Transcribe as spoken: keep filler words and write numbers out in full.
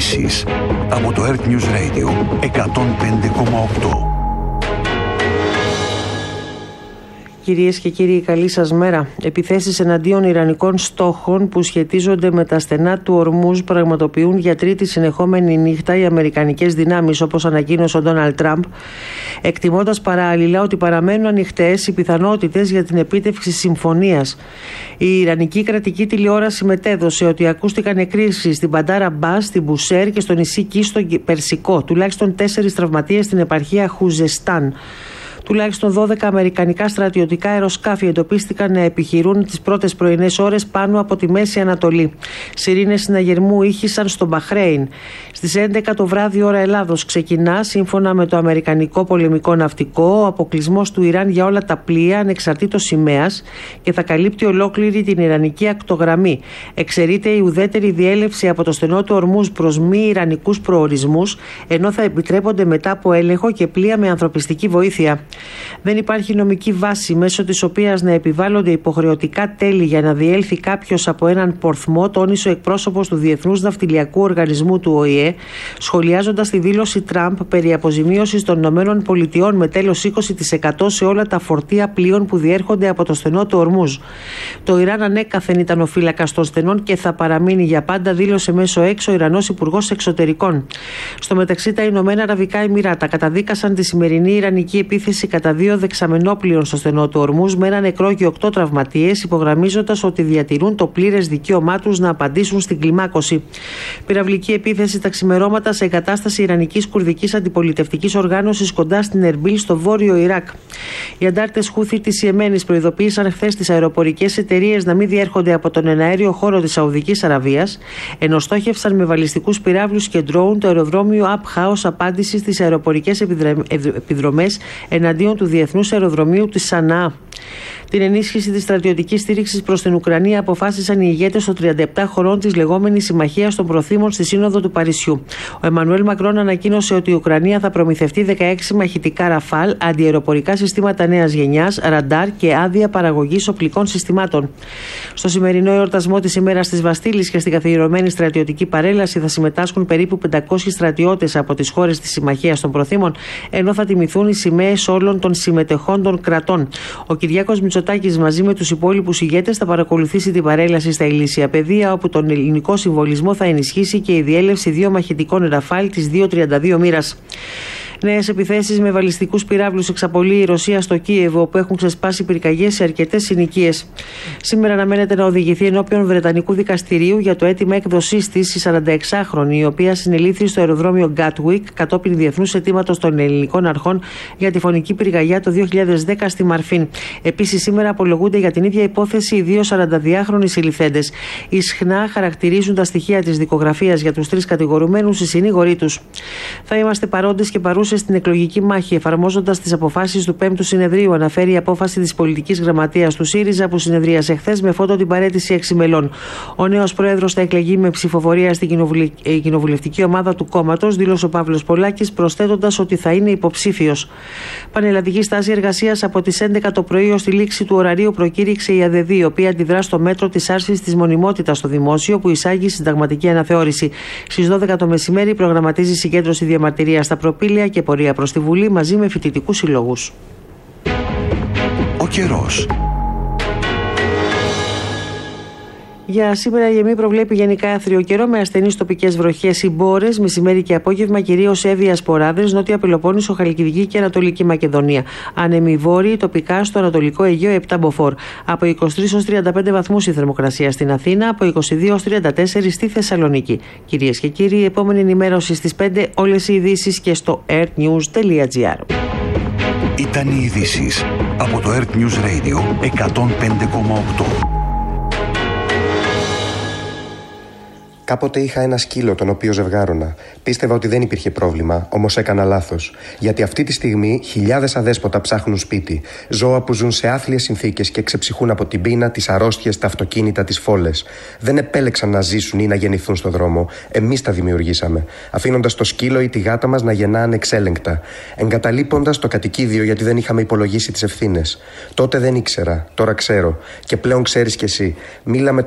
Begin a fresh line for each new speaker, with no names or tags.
ειδήσεις από το Earth News Radio εκατόν πέντε κόμμα οκτώ.
Κυρίες και κύριοι, καλή σας μέρα. Επιθέσεις εναντίον ιρανικών στόχων που σχετίζονται με τα στενά του Ορμούζ πραγματοποιούν για τρίτη συνεχόμενη νύχτα οι αμερικανικές δυνάμεις, όπως ανακοίνωσε ο Ντόναλντ Τραμπ, εκτιμώντας παράλληλα ότι παραμένουν ανοιχτές οι πιθανότητες για την επίτευξη συμφωνίας. Η ιρανική κρατική τηλεόραση μετέδωσε ότι ακούστηκαν εκρήξεις στην Μπαντάρα Μπάς, στην Μπουσέρ και στο νησί Κι στο Περσικό. Τουλάχιστον τέσσερις τραυματίες στην επαρχία Χουζεστάν. Τουλάχιστον δώδεκα αμερικανικά στρατιωτικά αεροσκάφη εντοπίστηκαν να επιχειρούν τις πρώτες πρωινές ώρες πάνω από τη Μέση Ανατολή. Σιρήνες συναγερμού ήχησαν στο Μπαχρέιν. Στις έντεκα το βράδυ ώρα Ελλάδος ξεκινά, σύμφωνα με το Αμερικανικό Πολεμικό Ναυτικό, ο αποκλεισμός του Ιράν για όλα τα πλοία ανεξαρτήτως σημαίας και θα καλύπτει ολόκληρη την Ιρανική ακτογραμμή. Εξαιρείται η ουδέτερη διέλευση από το στενό του Ορμούζ προς μη Ιρανικούς προορισμούς, ενώ θα επιτρέπονται μετά από έλεγχο και πλοία με ανθρωπιστική βοήθεια. Δεν υπάρχει νομική βάση μέσω της οποίας να επιβάλλονται υποχρεωτικά τέλη για να διέλθει κάποιος από έναν πορθμό, τόνισε ο εκπρόσωπος του Διεθνούς Ναυτιλιακού Οργανισμού του Ο Η Ε, σχολιάζοντας τη δήλωση Τραμπ περί αποζημίωσης των ΗΠΑ με τέλος είκοσι τοις εκατό σε όλα τα φορτία πλοίων που διέρχονται από το στενό του Ορμούζ. Το Ιράν ανέκαθεν ήταν ο φύλακας των στενών και θα παραμείνει για πάντα, δήλωσε μέσω έξω ο Ιρανός Υπουργός Εξωτερικών. Στο μεταξύ, τα Ηνωμένα Αραβικά Εμιράτα καταδίκασαν τη σημερινή ιρανική επίθεση κατά δύο δεξαμενόπλοιων στο στενό του Ορμούζ με ένα νεκρό και οκτώ τραυματίες, υπογραμμίζοντας ότι διατηρούν το πλήρες δικαίωμά τους να απαντήσουν στην κλιμάκωση. Πυραυλική επίθεση τα ξημερώματα σε εγκατάσταση Ιρανικής Κουρδικής Αντιπολιτευτικής Οργάνωσης κοντά στην Ερμπίλ στο βόρειο Ιράκ. Οι αντάρτες Χούθι της Ιεμένης προειδοποίησαν χθες τις αεροπορικές εταιρείες να μην διέρχονται από τον εναέριο χώρο της Σαουδικής Αραβίας, ενώ στόχευσαν με βαλιστικούς πυράβλους και ντρόουν το αεροδρόμιο Απχά ως απάντηση στις αεροπορικές επιδρομές εναντίον του Διεθνούς Αεροδρομίου της Σαναά. Την ενίσχυση της στρατιωτικής στήριξης προς την Ουκρανία αποφάσισαν οι ηγέτες των τριάντα επτά χωρών της λεγόμενης Συμμαχίας των Προθήμων στη Σύνοδο του Παρισιού. Ο Εμμανουέλ Μακρόν ανακοίνωσε ότι η Ουκρανία θα προμηθευτεί δεκαέξι μαχητικά Ραφάλ, αντιαεροπορικά συστήματα νέας γενιάς, ραντάρ και άδεια παραγωγής οπλικών συστημάτων. Στο σημερινό εορτασμό της ημέρας της Βαστίλης και στην καθιερωμένη στρατιωτική παρέλαση θα συμμετάσχουν περίπου πεντακόσιοι στρατιώτες από τις χώρες της Συμμαχίας των Προθήμων, ενώ θα τιμηθούν οι σημαίες όλων των συμμετεχόντων κρατών. Ο Κυριάκος Μητσοτάκης μαζί με τους υπόλοιπους ηγέτες θα παρακολουθήσει την παρέλαση στα Ηλίσια Πεδία, όπου τον ελληνικό συμβολισμό θα ενισχύσει και η διέλευση δύο μαχητικών Ραφάλ της δύο τριάντα δύο μοίρας. Νέες επιθέσεις με βαλιστικούς πυράβλους εξαπολύει η Ρωσία στο Κίεβο, όπου έχουν ξεσπάσει πυρκαγιές σε αρκετές συνοικίες. Σήμερα αναμένεται να οδηγηθεί ενώπιον Βρετανικού δικαστηρίου για το αίτημα έκδοσής της η σαρανταεξάχρονη, η οποία συνελήφθη στο αεροδρόμιο Γκάτουικ κατόπιν διεθνούς αιτήματος των ελληνικών αρχών για τη φωνική πυρκαγιά το δύο χιλιάδες δέκα στη Μαρφίν. Επίσης, σήμερα απολογούνται για την ίδια υπόθεση οι δύο σαρανταδυάχρονοι συλληφθέντες. Ισχνά χαρακτηρίζουν τα στοιχεία της δικογραφίας για τους τρεις κατηγορουμένους οι συνήγοροι τους. Θα είμαστε παρόντες και παρούσες στην εκλογική μάχη, εφαρμόζοντας τις αποφάσεις του πέμπτου συνεδρίου, αναφέρει η απόφαση της πολιτικής γραμματείας του ΣΥΡΙΖΑ που συνεδρίασε χθες με φώτο την παραίτηση έξι μελών. Ο νέος πρόεδρος θα εκλεγεί με ψηφοφορία στην κοινοβουλευτική ομάδα του κόμματος, δήλωσε ο Παύλος Πολάκης, προσθέτοντας ότι θα είναι υποψήφιος. Πανελλαδική στάση εργασίας από τις έντεκα το πρωί ως τη λήξη του ωραρίου προκήρυξε η ΑΔΕΔ, η οποία αντιδρά στο μέτρο της άρσης της μονιμότητας στο δημόσιο που εισάγει συνταγματική αναθεώρηση. Στις δώδεκα το μεσημέρι προγραμματίζει συγκέντρωση διαμαρτυρίας στα προπήλαια και πορεία προς τη Βουλή μαζί με φοιτητικούς συλλόγους.
Ο καιρός.
Για σήμερα η ΕΜΗ προβλέπει γενικά άθριο καιρό με ασθενείς τοπικές βροχές ή μπόρες, μεσημέρι και απόγευμα κυρίως έβια σποράδες, Νότια Πελοπόννησο, Χαλκιδική και Ανατολική Μακεδονία. Άνεμοι βόρειοι τοπικά στο Ανατολικό Αιγαίο επτά μποφόρ. Από είκοσι τρεις έως τριάντα πέντε βαθμούς η θερμοκρασία στην Αθήνα, από είκοσι δύο έως τριάντα τέσσερα στη Θεσσαλονίκη. Κυρίες και κύριοι, η επόμενη ενημέρωση στις πέντε, όλες οι ειδήσεις και στο earthnews τελεία gr.
Ήταν οι ειδήσεις από το Earth News Radio εκατόν πέντε κόμμα οκτώ.
Κάποτε είχα ένα σκύλο τον οποίο ζευγάρωνα. Πίστευα ότι δεν υπήρχε πρόβλημα, όμως έκανα λάθος. Γιατί αυτή τη στιγμή χιλιάδες αδέσποτα ψάχνουν σπίτι. Ζώα που ζουν σε άθλιες συνθήκες και ξεψυχούν από την πείνα, τις αρρώστιες, τα αυτοκίνητα, τις φόλες. Δεν επέλεξαν να ζήσουν ή να γεννηθούν στο δρόμο. Εμείς τα δημιουργήσαμε. Αφήνοντας το σκύλο ή τη γάτα μας να γεννά ανεξέλεγκτα. Εγκαταλείποντας το κατοικίδιο γιατί δεν είχαμε υπολογίσει τις ευθύνες. Τότε δεν ήξερα, τώρα ξέρω. Και πλέον ξέρεις κι εσύ. Μίλα με